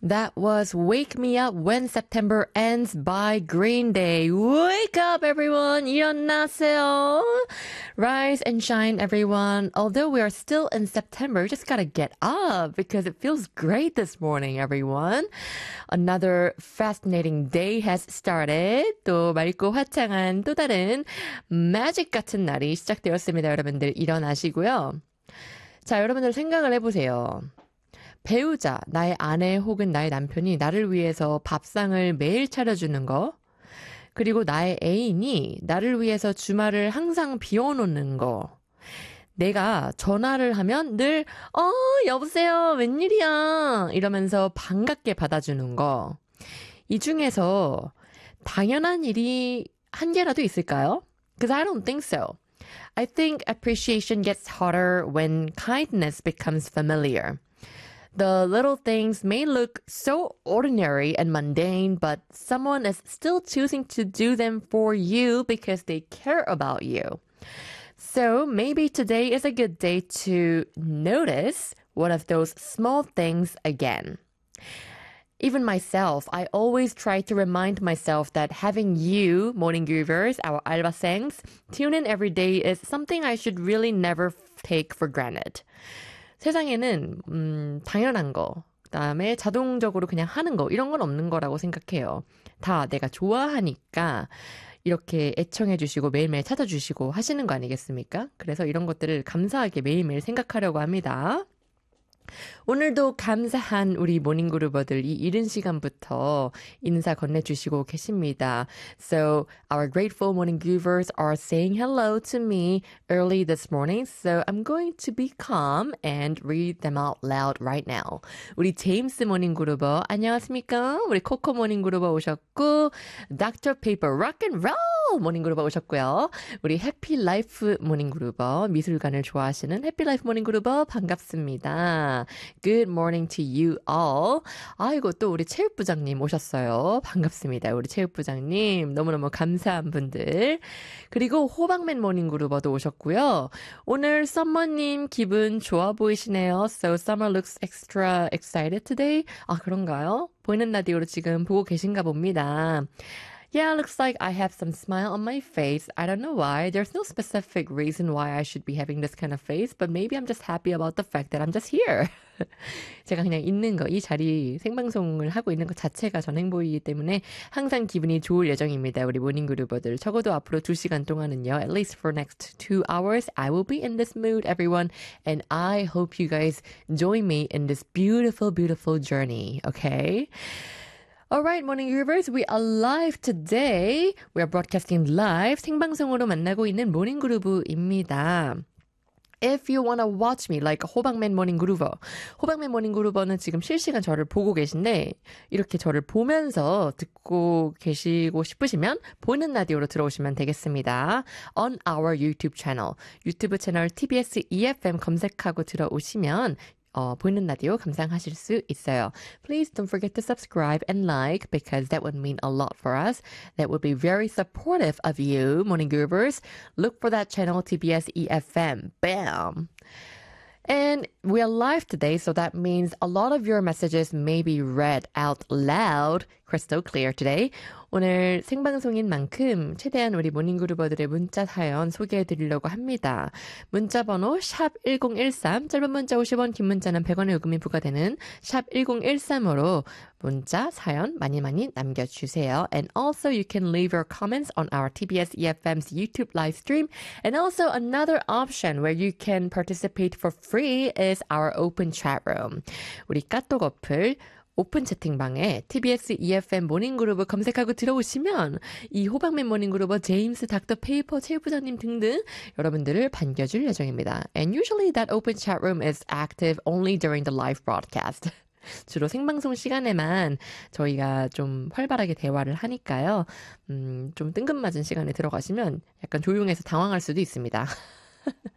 That was Wake Me Up When September Ends by Green Day. Wake up, everyone! 일어나세요! Rise and shine, everyone. Although we are still in September, we just gotta get up because it feels great this morning, everyone. Another fascinating day has started. 또 맑고 화창한 또 다른 magic 같은 날이 시작되었습니다. 여러분들 일어나시고요. 자, 여러분들 생각을 해보세요. 배우자, 나의 아내 혹은 나의 남편이 나를 위해서 밥상을 매일 차려주는 거, 그리고 나의 애인이 나를 위해서 주말을 항상 비워놓는 거, 내가 전화를 하면 늘 여보세요, 웬일이야 이러면서 반갑게 받아주는 거, 이 중에서 당연한 일이 한 개라도 있을까요? Because I don't think so. I think appreciation gets harder when kindness becomes familiar. The little things may look so ordinary and mundane, but someone is still choosing to do them for you because they care about you. So maybe today is a good day to notice one of those small things again. Even myself, I always try to remind myself that having you, morning groovers, our albasangs, tune in every day is something I should really never take for granted. 세상에는 당연한 거, 그다음에 자동적으로 그냥 하는 거 이런 건 없는 거라고 생각해요. 다 내가 좋아하니까 이렇게 애청해 주시고 매일매일 찾아주시고 하시는 거 아니겠습니까? 그래서 이런 것들을 감사하게 매일매일 생각하려고 합니다. 오늘도 감사한 우리 모닝그루버들 이 이른 시간부터 인사 건네주시고 계십니다. So our grateful morning groovers are saying hello to me early this morning. So I'm going to be calm and read them out loud right now. 우리 제임스 모닝그루버 안녕하십니까? 우리 코코 모닝그루버 오셨고 Dr. Paper Rock and Roll 모닝그루버 오셨고요. 우리 해피라이프 모닝그루버 미술관을 좋아하시는 해피라이프 모닝그루버 반갑습니다. Good morning to you all. 아이고 또 우리 체육부장님 오셨어요. 반갑습니다. 우리 체육부장님 너무너무 감사한 분들. 그리고 호박맨 모닝그루버도 오셨고요. 오늘 썸머님 기분 좋아 보이시네요. So summer looks extra excited today. 아 그런가요? 보이는 라디오로 지금 보고 계신가 봅니다. Yeah, looks like I have some smile on my face. I don't know why. There's no specific reason why I should be having this kind of face, but maybe I'm just happy about the fact that I'm just here. 제가 그냥 있는 거, 이 자리 생방송을 하고 있는 것 자체가 전 행복이기 때문에 항상 기분이 좋을 예정입니다. 우리 모닝그루버들. 적어도 앞으로 2시간 동안은요. At least for next 2 hours, I will be in this mood, everyone. And I hope you guys join me in this beautiful, beautiful journey. Okay? Alright, morning groovers, we are live today. We are broadcasting live. 생방송으로 만나고 있는 모닝 그루브입니다. If you want to watch me like 호박맨 모닝 그루버. 호박맨 모닝 그루버는 지금 실시간 저를 보고 계신데 이렇게 저를 보면서 듣고 계시고 싶으시면 보는 라디오로 들어오시면 되겠습니다. On our YouTube channel. 유튜브 채널 TBS EFM 검색하고 들어오시면 보이는 라디오 감상하실 수 있어요. Please don't forget to subscribe and like because that would mean a lot for us. That would be very supportive of you, morning groovers. Look for that channel, TBS EFM. Bam! And we are live today, so that means a lot of your messages may be read out loud, crystal clear today. 오늘 생방송인 만큼 최대한 우리 모닝그루버들의 문자 사연 소개해드리려고 합니다. 문자번호 샵1013, 짧은 문자 50원, 긴 문자는 100원의 요금이 부과되는 샵 1013으로 문자 사연 많이 많이 남겨주세요. And also you can leave your comments on our TBS EFM's YouTube live stream. And also another option where you can participate for free is our open chat room. 우리 까똑 어플 오픈 채팅방에 TBS EFM 모닝그루브 검색하고 들어오시면 이 호박맨 모닝그루버 제임스 닥터 페이퍼 체육부장님 등등 여러분들을 반겨줄 예정입니다. And usually that open chat room is active only during the live broadcast. 주로 생방송 시간에만 저희가 좀 활발하게 대화를 하니까요. 좀 뜬금맞은 시간에 들어가시면 약간 조용해서 당황할 수도 있습니다.